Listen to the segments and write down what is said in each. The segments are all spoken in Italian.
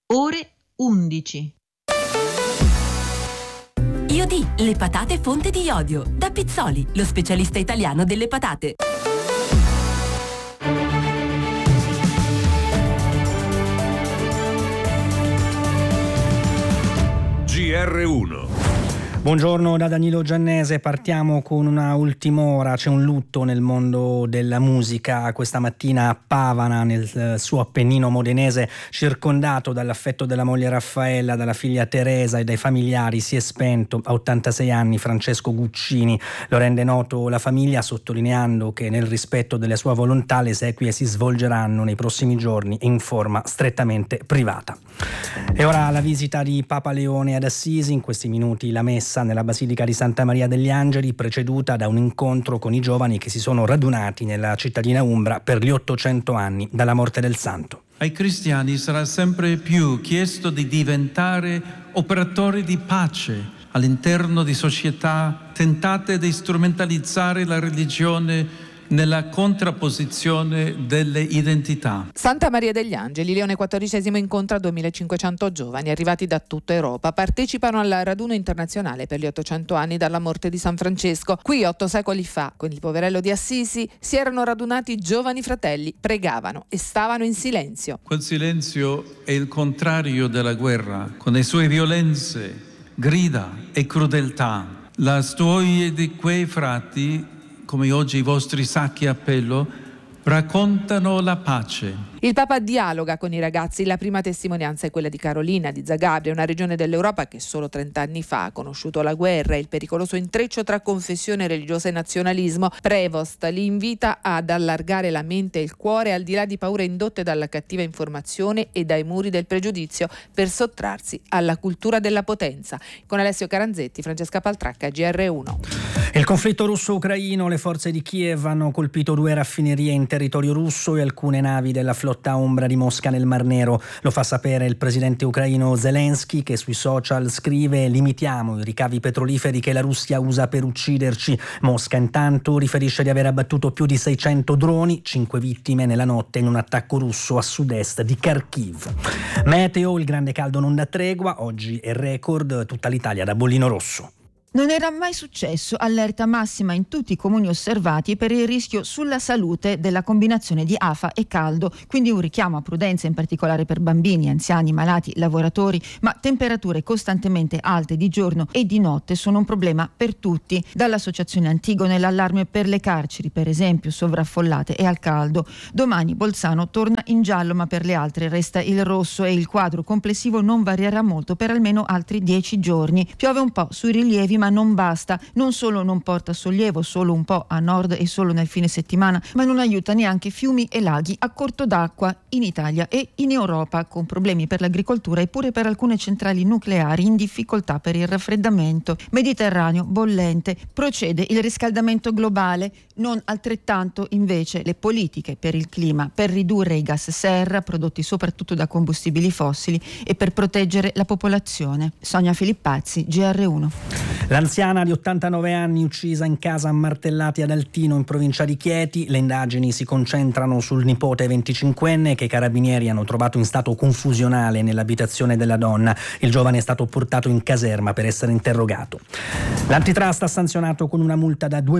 Ore 11. Iodi, le patate fonte di iodio. Da Pizzoli, lo specialista italiano delle patate. GR1. Buongiorno da Danilo Giannese, partiamo con una ultima ora. C'è un lutto nel mondo della musica. Questa mattina a Pavana, nel suo Appennino modenese, circondato dall'affetto della moglie Raffaella, dalla figlia Teresa e dai familiari, si è spento a 86 anni Francesco Guccini. Lo rende noto la famiglia, sottolineando che nel rispetto della sua volontà le esequie si svolgeranno nei prossimi giorni in forma strettamente privata. E ora la visita di Papa Leone ad Assisi, in questi minuti la messa nella Basilica di Santa Maria degli Angeli, preceduta da un incontro con i giovani che si sono radunati nella cittadina umbra per gli 800 anni dalla morte del santo. Ai cristiani sarà sempre più chiesto di diventare operatori di pace all'interno di società tentate di strumentalizzare la religione nella contrapposizione delle identità. Santa Maria degli Angeli, Leone XIV incontra 2500 giovani arrivati da tutta Europa. Partecipano al raduno internazionale per gli 800 anni dalla morte di San Francesco. Qui 8 secoli fa, con il poverello di Assisi, si erano radunati giovani fratelli, pregavano e stavano in silenzio. Quel silenzio è il contrario della guerra, con le sue violenze, grida e crudeltà. La storia di quei frati, come oggi i vostri sacchi a pelo, raccontano la pace. Il Papa dialoga con i ragazzi. La prima testimonianza è quella di Carolina di Zagabria, una regione dell'Europa che solo 30 anni fa ha conosciuto la guerra e il pericoloso intreccio tra confessione religiosa e nazionalismo. Prevost li invita ad allargare la mente e il cuore al di là di paure indotte dalla cattiva informazione e dai muri del pregiudizio per sottrarsi alla cultura della potenza. Con Alessio Caranzetti, Francesca Paltracca, GR1. Il conflitto russo-ucraino, le forze di Kiev hanno colpito 2 raffinerie in territorio russo e alcune navi della flotta ombra di Mosca nel Mar Nero. Lo fa sapere il presidente ucraino Zelensky, che sui social scrive: limitiamo i ricavi petroliferi che la Russia usa per ucciderci. Mosca intanto riferisce di aver abbattuto più di 600 droni, 5 vittime nella notte in un attacco russo a sud-est di Kharkiv. Meteo, il grande caldo non dà tregua, oggi è record, tutta l'Italia da bollino rosso. Non era mai successo, allerta massima in tutti i comuni osservati per il rischio sulla salute della combinazione di afa e caldo, quindi un richiamo a prudenza in particolare per bambini, anziani, malati, lavoratori, ma temperature costantemente alte di giorno e di notte sono un problema per tutti. Dall'associazione Antigone l'allarme per le carceri, per esempio, sovraffollate e al caldo. Domani Bolzano torna in giallo, ma per le altre resta il rosso e il quadro complessivo non varierà molto per almeno altri 10 giorni. Piove un po' sui rilievi, ma non basta. Non solo non porta sollievo, solo un po' a nord e solo nel fine settimana, ma non aiuta neanche fiumi e laghi a corto d'acqua in Italia e in Europa, con problemi per l'agricoltura e pure per alcune centrali nucleari in difficoltà per il raffreddamento. Mediterraneo bollente, procede il riscaldamento globale, non altrettanto invece le politiche per il clima, per ridurre i gas serra prodotti soprattutto da combustibili fossili e per proteggere la popolazione. Sonia Filippazzi, GR1. L'anziana di 89 anni uccisa in casa a martellati ad Altino in provincia di Chieti. Le indagini si concentrano sul nipote 25enne che i carabinieri hanno trovato in stato confusionale nell'abitazione della donna. Il giovane è stato portato in caserma per essere interrogato. L'antitrust ha sanzionato con una multa da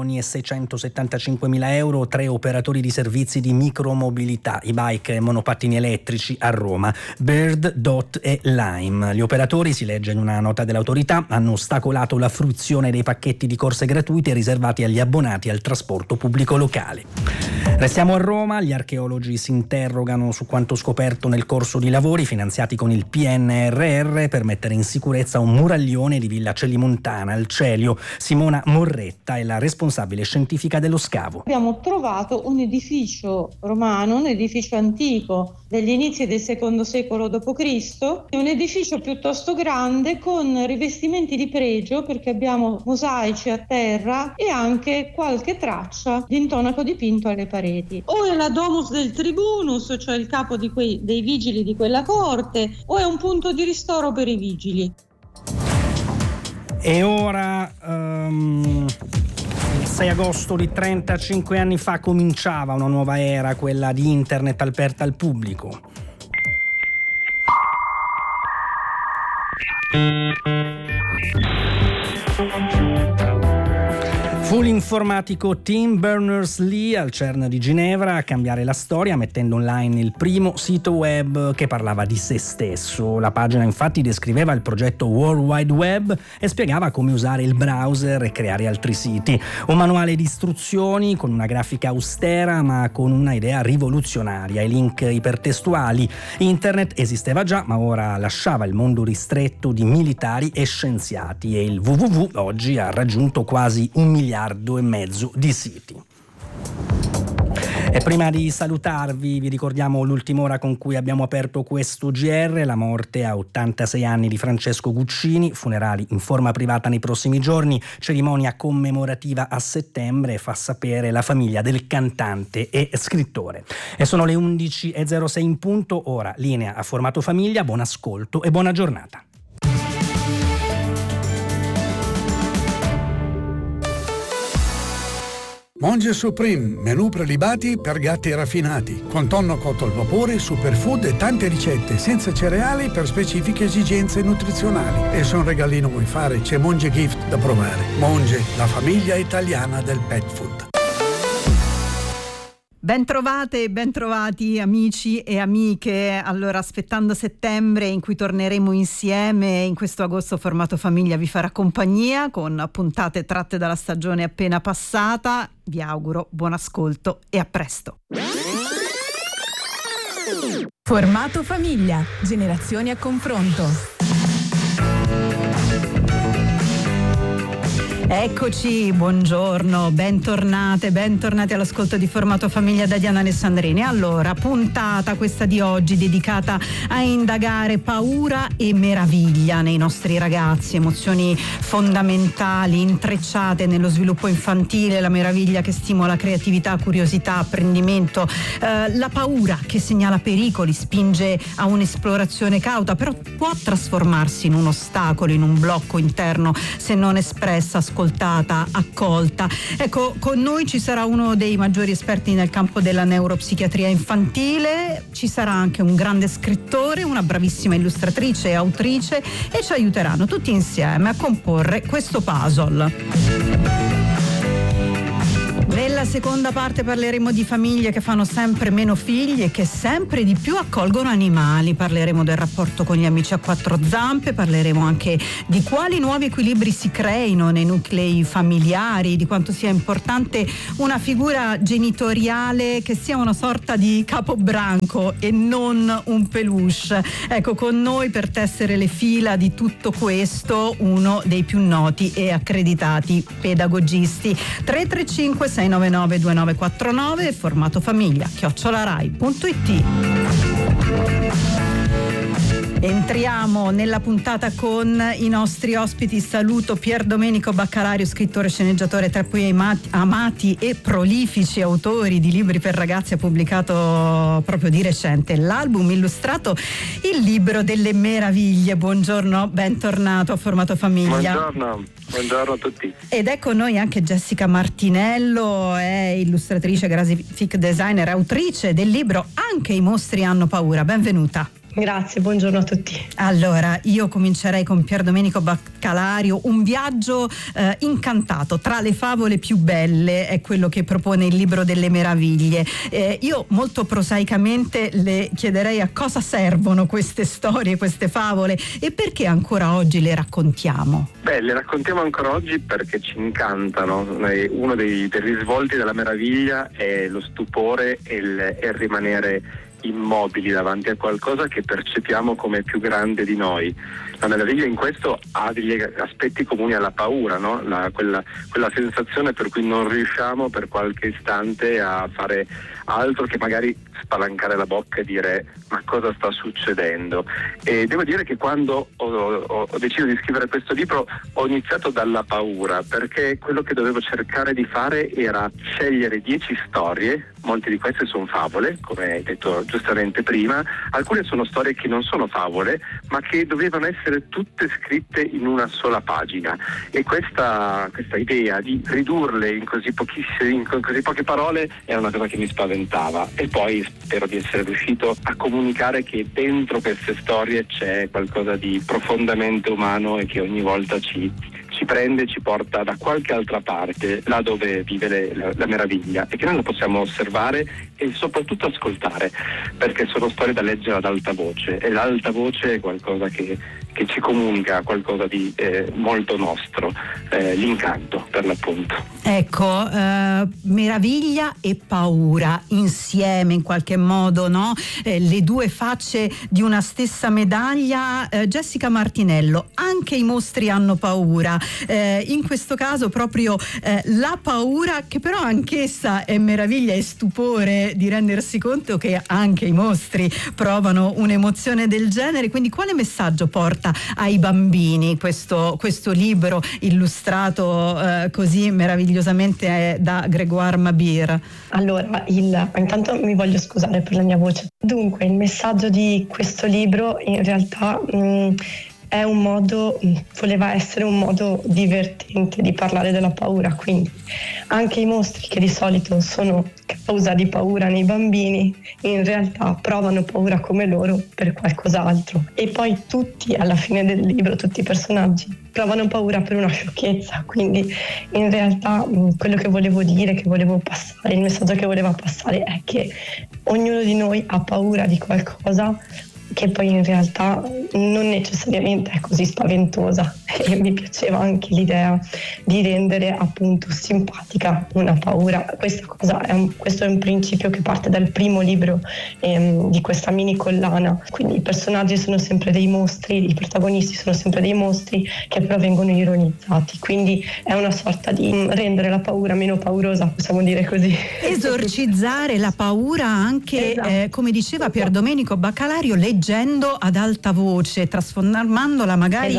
2.675.000 euro 3 operatori di servizi di micromobilità, i bike e monopattini elettrici a Roma, Bird, Dot e Lime. Gli operatori, si legge in una nota dell'autorità, hanno ostacolato la fruizione dei pacchetti di corse gratuite riservati agli abbonati al trasporto pubblico locale. Restiamo a Roma, gli archeologi si interrogano su quanto scoperto nel corso di lavori finanziati con il PNRR per mettere in sicurezza un muraglione di Villa Celimontana al Celio. Simona Morretta è la responsabile scientifica dello scavo. Abbiamo trovato un edificio romano, un edificio antico degli inizi del secondo secolo d.C., un edificio piuttosto grande con rivestimenti di pregio perché abbiamo mosaici a terra e anche qualche traccia di intonaco dipinto alle pareti. O è la domus del tribunus, cioè il capo dei vigili di quella corte, o è un punto di ristoro per i vigili. E ora il 6 agosto di 35 anni fa cominciava una nuova era, quella di internet aperta al pubblico. Fu l'informatico Tim Berners-Lee al CERN di Ginevra a cambiare la storia mettendo online il primo sito web che parlava di se stesso. La pagina infatti descriveva il progetto World Wide Web e spiegava come usare il browser e creare altri siti. Un manuale di istruzioni con una grafica austera ma con una idea rivoluzionaria, i link ipertestuali. Internet esisteva già ma ora lasciava il mondo ristretto di militari e scienziati e il www oggi ha raggiunto quasi 1,5 miliardi di siti. E prima di salutarvi vi ricordiamo l'ultima ora con cui abbiamo aperto questo GR, la morte a 86 anni di Francesco Guccini, funerali in forma privata nei prossimi giorni, cerimonia commemorativa a settembre, fa sapere la famiglia del cantante e scrittore. E sono le 11.06 in punto, ora linea a Formato Famiglia, buon ascolto e buona giornata. Monge Supreme, menù prelibati per gatti raffinati, con tonno cotto al vapore, superfood e tante ricette, senza cereali per specifiche esigenze nutrizionali. E se un regalino vuoi fare, c'è Monge Gift da provare. Monge, la famiglia italiana del pet food. Bentrovate e bentrovati amici e amiche. Allora, aspettando settembre in cui torneremo insieme, in questo agosto Formato Famiglia vi farà compagnia con puntate tratte dalla stagione appena passata. Vi auguro buon ascolto e a presto. Formato Famiglia, generazioni a confronto. Eccoci, buongiorno, bentornati all'ascolto di Formato Famiglia da Diana Alessandrini. Allora, puntata questa di oggi dedicata a indagare paura e meraviglia nei nostri ragazzi, emozioni fondamentali, intrecciate nello sviluppo infantile, la meraviglia che stimola creatività, curiosità, apprendimento, la paura che segnala pericoli, spinge a un'esplorazione cauta, però può trasformarsi in un ostacolo, in un blocco interno se non espressa, ascoltata, accolta. Ecco, con noi ci sarà uno dei maggiori esperti nel campo della neuropsichiatria infantile, ci sarà anche un grande scrittore, una bravissima illustratrice e autrice e ci aiuteranno tutti insieme a comporre questo puzzle. Nella seconda parte parleremo di famiglie che fanno sempre meno figli e che sempre di più accolgono animali. Parleremo del rapporto con gli amici a quattro zampe, parleremo anche di quali nuovi equilibri si creino nei nuclei familiari, di quanto sia importante una figura genitoriale che sia una sorta di capobranco e non un peluche. Ecco, con noi per tessere le fila di tutto questo uno dei più noti e accreditati pedagogisti. 335 699 2949 Formato Famiglia @rai.it. Entriamo nella puntata con i nostri ospiti. Saluto Pier Domenico Baccalario, scrittore, sceneggiatore, tra cui amati e prolifici autori di libri per ragazzi. Ha pubblicato proprio di recente l'album illustrato Il libro delle meraviglie. Buongiorno, bentornato a Formato Famiglia. Buongiorno a tutti. Ed è con noi anche Jessica Martinello, è illustratrice, graphic designer, autrice del libro Anche i mostri hanno paura. Benvenuta. Grazie, buongiorno a tutti. Allora, io comincerei con Pier Domenico Baccalario. Un viaggio incantato tra le favole più belle è quello che propone il libro delle meraviglie. Io molto prosaicamente le chiederei a cosa servono queste storie, queste favole e perché ancora oggi le raccontiamo. Le raccontiamo ancora oggi perché ci incantano. Uno dei risvolti della meraviglia è lo stupore e il rimanere immobili davanti a qualcosa che percepiamo come più grande di noi. La meraviglia in questo ha degli aspetti comuni alla paura, no? Quella sensazione per cui non riusciamo per qualche istante a fare altro che magari spalancare la bocca e dire ma cosa sta succedendo. E devo dire che quando ho deciso di scrivere questo libro ho iniziato dalla paura, perché quello che dovevo cercare di fare era scegliere 10 storie. Molte di queste sono favole, come hai detto giustamente prima, alcune sono storie che non sono favole, ma che dovevano essere tutte scritte in una sola pagina. E questa idea di ridurle in così poche parole era una cosa che mi spaventava. E poi e spero di essere riuscito a comunicare che dentro queste storie c'è qualcosa di profondamente umano e che ogni volta ci prende, ci porta da qualche altra parte, là dove vive la meraviglia, e che noi lo possiamo osservare e soprattutto ascoltare, perché sono storie da leggere ad alta voce, e l'alta voce è qualcosa che ci comunica qualcosa di molto nostro, l'incanto per l'appunto. Ecco, meraviglia e paura insieme in qualche modo, no? Le due facce di una stessa medaglia. Jessica Martinello, anche i mostri hanno paura, in questo caso proprio la paura, che però anch'essa è meraviglia e stupore di rendersi conto che anche i mostri provano un'emozione del genere. Quindi quale messaggio porta ai bambini questo libro illustrato così meravigliosamente da Grégoire Mabir? Allora, intanto mi voglio scusare per la mia voce. Dunque, il messaggio di questo libro in realtà è voleva essere un modo divertente di parlare della paura, quindi anche i mostri che di solito sono causa di paura nei bambini in realtà provano paura come loro per qualcos'altro, e poi tutti alla fine del libro, tutti i personaggi provano paura per una sciocchezza, quindi in realtà quello che volevo dire, che volevo passare, il messaggio che voleva passare è che ognuno di noi ha paura di qualcosa che poi in realtà non necessariamente è così spaventosa, e mi piaceva anche l'idea di rendere appunto simpatica una paura. Questo è un principio che parte dal primo libro di questa mini collana, quindi i personaggi sono sempre dei mostri, i protagonisti sono sempre dei mostri che però vengono ironizzati, quindi è una sorta di rendere la paura meno paurosa, possiamo dire così. Esorcizzare la paura anche, esatto. Come diceva Pier Domenico Baccalario, leggendo ad alta voce, trasformandola magari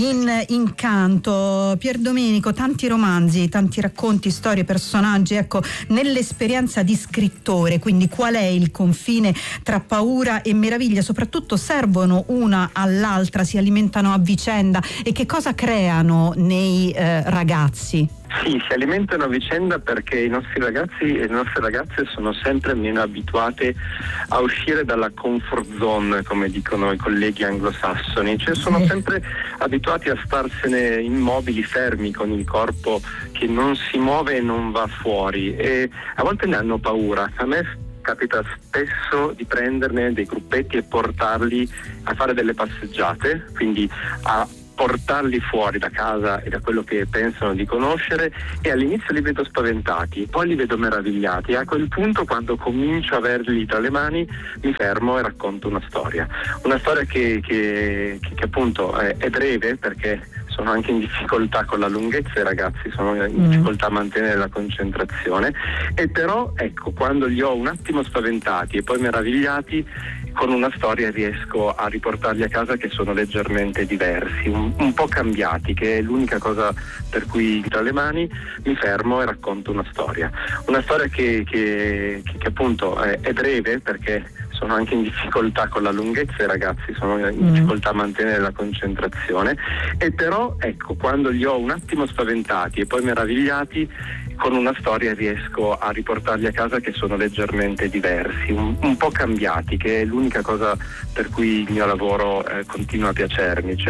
in canto. Pier Domenico, tanti romanzi, tanti racconti, storie, personaggi, ecco, nell'esperienza di scrittore, quindi qual è il confine tra paura e meraviglia? Soprattutto servono una all'altra, si alimentano a vicenda, e che cosa creano nei ragazzi? Sì, si alimentano a vicenda perché i nostri ragazzi e le nostre ragazze sono sempre meno abituate a uscire dalla comfort zone, come dicono i colleghi anglosassoni, cioè sono sempre abituati a starsene immobili, fermi, con il corpo che non si muove e non va fuori, e a volte ne hanno paura. A me capita spesso di prenderne dei gruppetti e portarli a fare delle passeggiate, quindi a portarli fuori da casa e da quello che pensano di conoscere, e all'inizio li vedo spaventati, poi li vedo meravigliati, e a quel punto, quando comincio a averli tra le mani, mi fermo e racconto una storia che appunto è breve, perché sono anche in difficoltà con la lunghezza, i ragazzi sono in difficoltà a mantenere la concentrazione, e però ecco, quando li ho un attimo spaventati e poi meravigliati, con una storia riesco a riportarli a casa che sono leggermente diversi, un po' cambiati, che è l'unica cosa per cui tra le mani mi fermo e racconto una storia che appunto è breve, perché sono anche in difficoltà con la lunghezza, i ragazzi sono in difficoltà a mantenere la concentrazione, e però ecco, quando li ho un attimo spaventati e poi meravigliati, con una storia riesco a riportarli a casa che sono leggermente diversi, un po' cambiati, che è l'unica cosa per cui il mio lavoro continua a piacermi, cioè